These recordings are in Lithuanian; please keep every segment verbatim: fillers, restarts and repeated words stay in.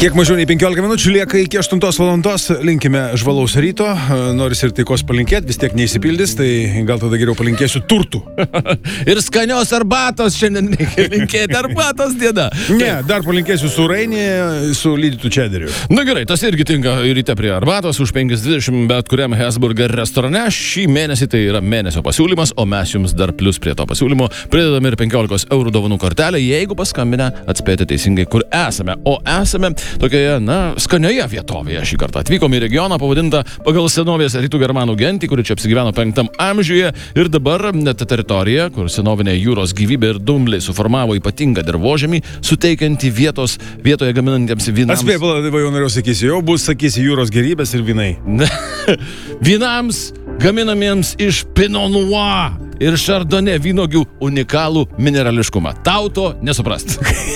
Kiek mažiau nei penkiolika minučių lieka iki aštuntos valandos. Linkime žvalaus ryto. Noris ir taikos palinkėti, vis tiek neįsipildys, tai gal tada geriau palinkėsiu turtų. Ir skanios arbatos šiandien reikia linkėti, arbatos diena. Ne, dar palinkėsiu sūrainį su lydytų čederiu. Na gerai, tas irgi tinka ryte prie arbatos už penkios dvidešimt bet kuriam Hesburger restorane. Šį mėnesį tai yra mėnesio pasiūlymas, o mes jums dar plus prie to pasiūlymo pridedame ir penkiolikos eurų dovanų kortelę, jeigu paskambinę atspėti teisingai, kur esame. O esame tokioje, na, skanioje vietovėje šį kartą. Atvykom į regioną pavadintą pagal senovės rytų germanų gentį, kuri čia apsigyveno penktam amžiuje, ir dabar net teritorija, kur senovinė jūros gyvybė ir dumbliai suformavo ypatingą dirvožemį, suteikiantį vietos vietoje gaminantiems vynams. Atspėjau, pala, jau norėjau sakysi, jau bus, sakysi, jūros gerybės ir vynai. Vynams gaminamiems iš Pinot Noir ir Chardonnay vynogių unikalų minerališkumą. Tau to nesuprast.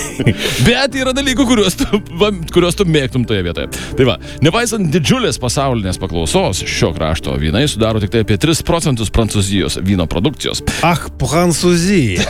Bet yra dalykų, kuriuos tu, kuriuos tu mėgtum toje vietoje. Tai va, nepaisant didžiulės pasaulinės paklausos, šio krašto vynai sudaro tik tai apie tris procentus Prancūzijos vyno produkcijos. Ach, Prancūzija.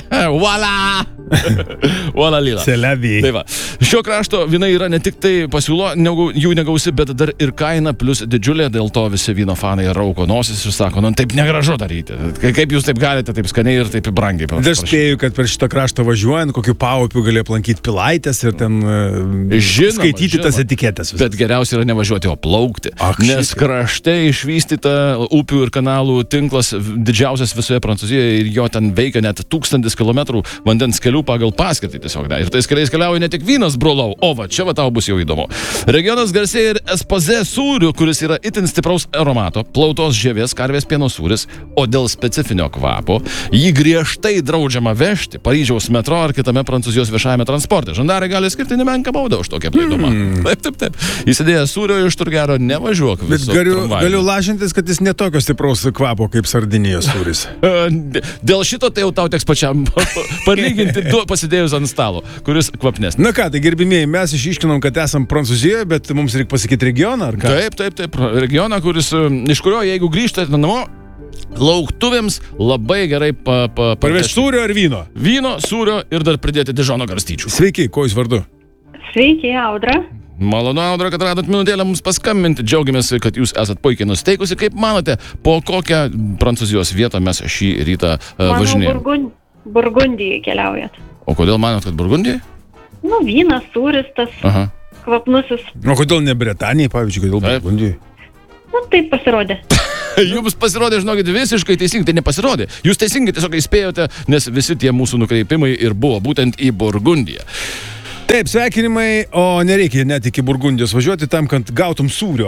Voila! Voila lila. Selebi. Tai va, šio krašto vynai yra ne tik tai pasiūlo, negu, jų negausi, bet dar ir kaina plus didžiulė, dėl to visi vyno fanai rauko nosis ir sako, nu taip negražu daryti. Kaip jūs taip galite, taip skaniai ir taip brangiai. Aš spėju, kad per šitą kraštą važiuojant, kokiu paupiu gali aplankyti Pilaitės ir ten žinoma, skaityti žinoma. Tas etiketės. Visas. Bet geriausia yra nevažiuoti, o plaukti. Ak, nes krašte išvystyta upių ir kanalų tinklas didžiausias visoje Prancūzijoje ir jo ten veikia net tūkstantis kilometrų vandens kelių pagal paskirtį tiesiog. Ne? Ir tais keliais keliauja ne tik vynas, brolau, o va, čia va tau bus jau įdomu. Regionas garsėja ir Esposé sūriu, kuris yra itin stipraus aromato, plautos žievės, karvės pieno sūris, o dėl specifinio kvapo jį griežtai draudžiama vežti Paryžiaus metro ar kitame Prancūzijos viešajame transporte. Žandarai gali skirti nemenką baudą už tokią plėdomą. Mm. Taip, taip, taip. Įsidėjęs sūrio iš turgero nevažiuok. Bet galiu, galiu lažintis, kad jis netokio stipraus kvapo kaip Sardinijos sūris. Dėl šito tai jau tau teks pačiam palyginti du pasidėjus ant stalo, kuris kvapnesnis. Na ką, tai gerbimieji, mes išiškinom, kad esam Prancūzijoje, bet mums reikia pasakyti regioną, ar ką? Taip, taip, taip. Regioną, kuris, iš kurio, jeigu grįžtate namo, lauktuvėms labai gerai pa, pa, parvežti sūrio ar vyno? Vyno, sūrio ir dar pridėti dižono garstyčių. Sveiki, kuo jūs vardu? Sveiki, Audra. Malonu, Audra, kad radot minutėlę mums paskambinti. Džiaugiamės, kad jūs esat puikiai nusteikusi. Kaip manote, po kokią Prancūzijos vietą mes šį rytą uh, važinėjame? Manau, Burgund... Burgundijai keliaujat. O kodėl manot, kad Burgundijai? Nu, vynas, sūris, tas Aha. kvapnusis. O kodėl ne Britanijai, pavyzdžiui, kodėl Taip. Burgundijai? Nu, taip pasirodė. Jums pasirodė, žinokit, visiškai teisingai, tai nepasirodė. Jūs teisingai tiesiog įspėjote, nes visi tie mūsų nukreipimai ir buvo būtent į Burgundiją. Taip, sveikinimai, o nereikia net iki Burgundijos važiuoti tam, kad gautum sūrio.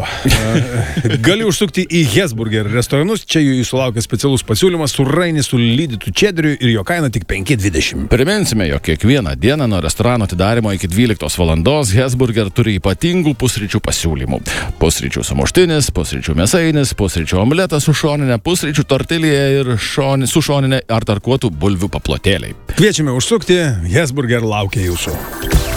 Gali užsukti į Hesburger restoranus, čia jūsų laukia specialus pasiūlymas sūrainis su lydytų čederiu ir jo kaina tik penki dvidešimt. Priminsime, jog kiekvieną dieną nuo restorano atidarimo iki dvyliktos valandos Hesburger turi ypatingų pusryčių pasiūlymų. Pusryčių sumuštinis, pusryčių mėsainis, pusryčių omletas su šoninė, pusryčių tortilija ir šoni, su šoninė ar tarkuotų bulvių paplotėliai. Kviečiame užsukti, Hesburger laukia jūsų.